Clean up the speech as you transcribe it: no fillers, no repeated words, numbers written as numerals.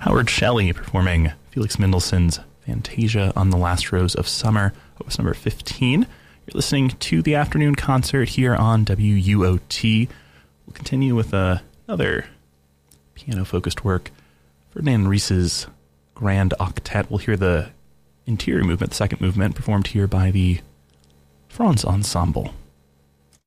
Howard Shelley performing Felix Mendelssohn's Fantasia on the Last Rose of Summer, opus number 15. You're listening to the afternoon concert here on WUOT. We'll continue with another piano-focused work, Ferdinand Ries's Grand Octet. We'll hear the interior movement, the second movement, performed here by the Franz Ensemble.